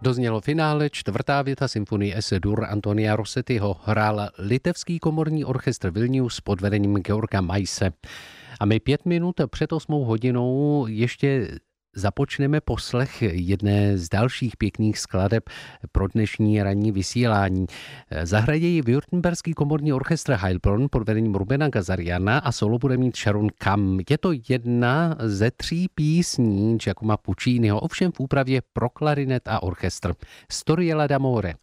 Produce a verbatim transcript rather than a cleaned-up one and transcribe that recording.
Doznělo finále, čtvrtá věta symfonie Es-dur Antonia Rossettiho hrál litevský komorní orchestr Vilnius pod vedením Georga Majse. A my pět minut před osmou hodinou ještě započneme poslech jedné z dalších pěkných skladeb pro dnešní ranní vysílání. Zahraje ji württemberský komorní orchestr Heilbronn pod vedením Rubena Gazariana a solo bude mít Sharon Kam. Je to jedna ze tří písní Giacomo Pucciniho, ovšem v úpravě pro klarinet a orchestr. Storiella d'amore.